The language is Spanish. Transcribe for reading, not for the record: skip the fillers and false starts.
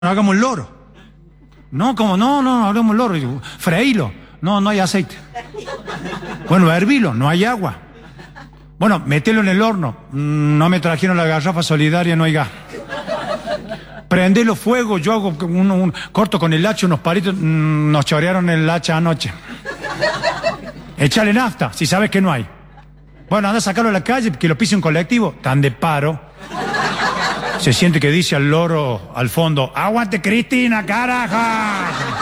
hagamos el loro. No, como no, hagamos el loro. Y digo, freílo. No hay aceite. Bueno, hervilo, no hay agua. Bueno, metelo en el horno. No me trajeron la garrafa solidaria, no hay gas. Prendelo fuego, yo hago corto con el hacha unos palitos. Nos chorearon el hacha anoche. Échale nafta, si sabes que no hay. Bueno, anda a sacarlo a la calle, que lo pise un colectivo. Tan de paro. Se siente que dice al loro al fondo: ¡aguante Cristina, caraja!